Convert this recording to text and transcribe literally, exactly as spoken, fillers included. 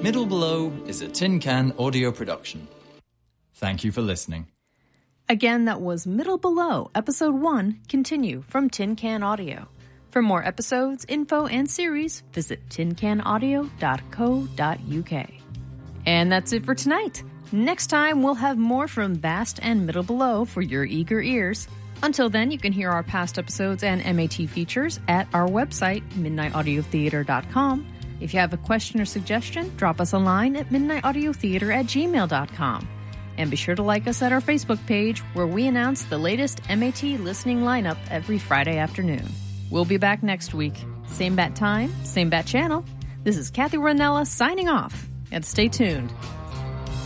Middle Below is a Tin Can audio production. Thank you for listening. Again, that was Middle Below, Episode one, Continue, from Tin Can Audio. For more episodes, info, and series, visit tin can audio dot co dot u k. And that's it for tonight. Next time, we'll have more from Vast and Middle Below for your eager ears. Until then, you can hear our past episodes and M A T features at our website, midnight audio theater dot com. If you have a question or suggestion, drop us a line at midnight audio theater at gmail dot com. And be sure to like us at our Facebook page, where we announce the latest M A T listening lineup every Friday afternoon. We'll be back next week. Same bat time, same bat channel. This is Kathy Ranella signing off. And stay tuned.